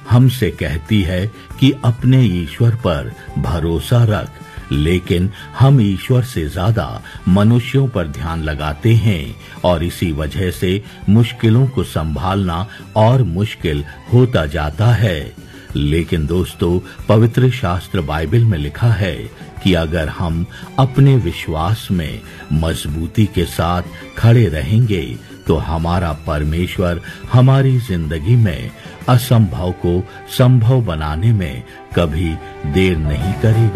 हमसे कहती है कि अपने ईश्वर पर भरोसा रख, लेकिन हम ईश्वर से ज्यादा मनुष्यों पर ध्यान लगाते हैं और इसी वजह से मुश्किलों को संभालना और मुश्किल होता जाता है। लेकिन दोस्तों, पवित्र शास्त्र बाइबल में लिखा है कि अगर हम अपने विश्वास में मजबूती के साथ खड़े रहेंगे तो हमारा परमेश्वर हमारी जिंदगी में असंभव को संभव बनाने में कभी देर नहीं करेगा।